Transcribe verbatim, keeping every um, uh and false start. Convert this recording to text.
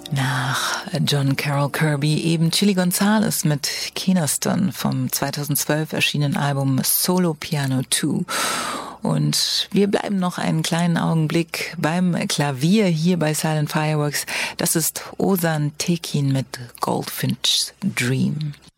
Nach John Carroll Kirby eben Chilly Gonzales mit Keeneston vom zweitausendzwölf erschienenen Album Solo Piano zwei. Und wir bleiben noch einen kleinen Augenblick beim Klavier hier bei Silent Fireworks. Das ist Ozan Tekin mit Goldfinch's Dream.